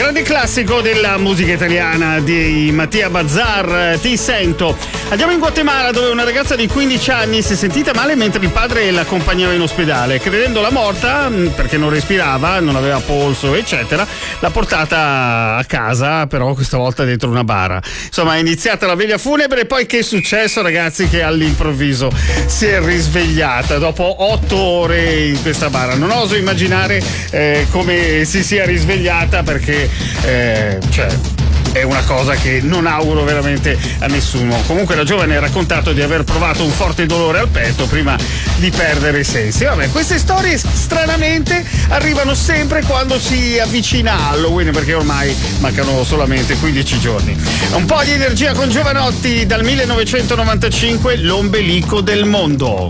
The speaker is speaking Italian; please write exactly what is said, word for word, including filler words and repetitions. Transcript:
grande classico della musica italiana di Mattia Bazzar, Ti sento. Andiamo in Guatemala, dove una ragazza di quindici anni si è sentita male mentre il padre l'accompagnava in ospedale. Credendola morta, perché non respirava, non aveva polso, eccetera, l'ha portata a casa, però questa volta dentro una bara. Insomma, è iniziata la veglia funebre e poi che è successo, ragazzi? Che all'improvviso si è risvegliata dopo otto ore in questa bara. Non oso immaginare eh, come si sia risvegliata, perché eh, cioè è una cosa che non auguro veramente a nessuno. Comunque la giovane ha raccontato di aver provato un forte dolore al petto prima di perdere i sensi. Vabbè, queste storie stranamente arrivano sempre quando si avvicina Halloween, perché ormai mancano solamente quindici giorni. Un po' di energia con Giovanotti dal millenovecentonovantacinque, L'ombelico del mondo.